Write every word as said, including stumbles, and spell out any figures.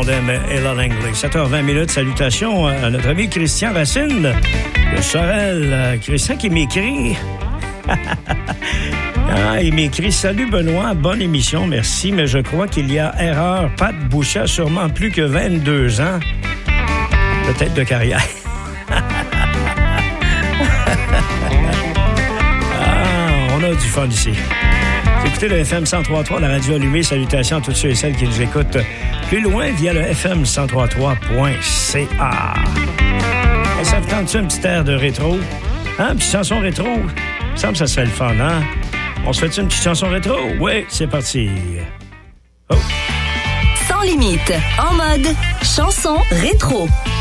Blondim et La Langley. sept heures vingt minutes, salutations à notre ami Christian Racine de Sorel. Christian qui m'écrit... ah, il m'écrit « Salut Benoît, bonne émission, merci, mais je crois qu'il y a erreur. Pat Boucher a sûrement plus que vingt-deux ans. Peut-être de carrière. » Ah, on a du fun ici. Vous écoutez le F M cent trois point trois, la radio allumée. Salutations à tous ceux et celles qui nous écoutent plus loin via le F M cent trois point trois point C A. Et ça te tente-tu un petit air de rétro? Hein, une petite chanson rétro? Il me semble que ça serait le fun, hein? On se fait une petite chanson rétro? Oui, c'est parti. Oh! Sans limite, en mode chanson rétro.